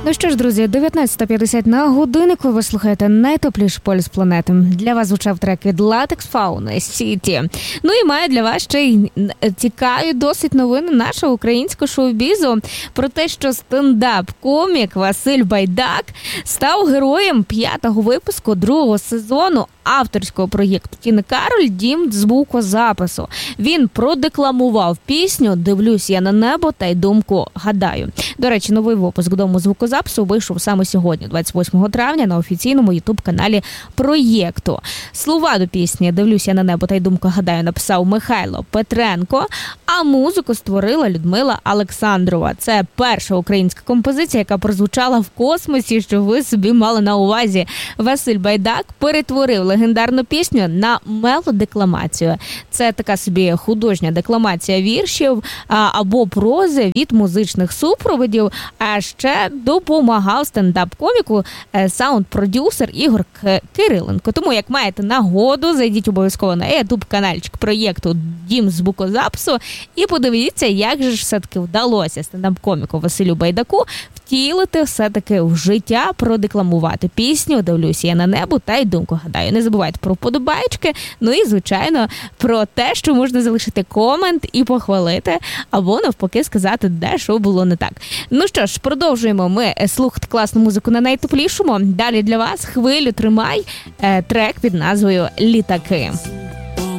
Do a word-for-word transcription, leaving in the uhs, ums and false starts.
Ну що ж, друзі, дев'ятнадцята п'ятдесят на годиннику. Ви слухаєте найтопліший полюс планети. Для вас звучав трек від Latex Fauna City. Ну і маю для вас ще й цікаві досить новини нашого українського шоу-бізу про те, що стендап-комік Василь Байдак став героєм п'ятого випуску другого сезону авторського проєкту Тіни Кароль «Дім звукозапису». Він продекламував пісню «Дивлюсь я на небо та й думку гадаю». До речі, новий випуск «Дому звукозапису» вийшов саме сьогодні, двадцять восьмого травня, на офіційному ютуб-каналі проєкту. Слова до пісні «Дивлюсь я на небо та й думку гадаю» написав Михайло Петренко, а музику створила Людмила Олександрова. Це перша українська композиція, яка прозвучала в космосі, що ви собі мали на увазі. Василь Байдак перетворив легендарну пісню на мелодекламацію. Це така собі художня декламація віршів а, або прози від музичних супроводів, а ще допомагав стендап-коміку е, саунд-продюсер Ігор К- Кириленко. Тому, як маєте нагоду, зайдіть обов'язково на ютуб-канальчик проєкту «Дім звукозапису» і подивіться, як же ж все-таки вдалося стендап-коміку Василю Байдаку втілити все-таки в життя, продекламувати пісню «Дивлюсь я на небо та й думку гадаю». Не забувайте про вподобайки, ну і, звичайно, про те, що можна залишити комент і похвалити, або навпаки сказати, де що було не так. Ну що ж, продовжуємо ми слухати класну музику на найтеплішому. Далі для вас «Хвилю тримай», трек під назвою «Літаки».